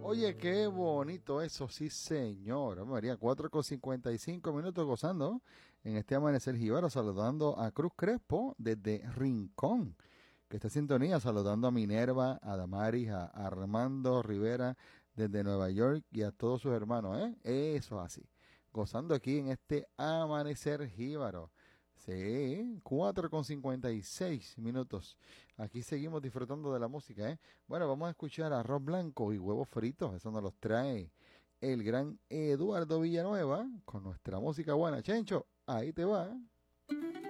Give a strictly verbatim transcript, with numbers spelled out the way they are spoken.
Oye, qué bonito eso, sí, señor. María, cuatro con cincuenta y cinco minutos gozando en este amanecer jíbaro, saludando a Cruz Crespo desde Rincón, que está en sintonía, saludando a Minerva, a Damaris, a Armando Rivera desde Nueva York y a todos sus hermanos, ¿eh? Eso es así. Gozando aquí en este amanecer jíbaro. Sí, cuatro con cincuenta y seis minutos. Aquí seguimos disfrutando de la música, ¿eh? Bueno, vamos a escuchar arroz blanco y huevos fritos. Eso nos los trae el gran Eduardo Villanueva con nuestra música buena. Chencho, ahí te va.